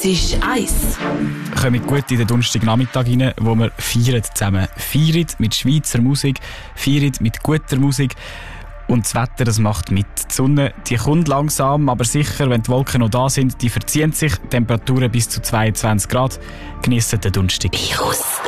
ist 1. Kommen gut in den Donnerstagnachmittag rein, wo wir feiern zusammen. Feiern mit Schweizer Musik, feiern mit guter Musik. Und das Wetter, das macht mit. Die Sonne, die kommt langsam, aber sicher, wenn die Wolken noch da sind, die verziehen sich. Temperaturen bis zu 22 Grad. Geniessen den Donnerstag.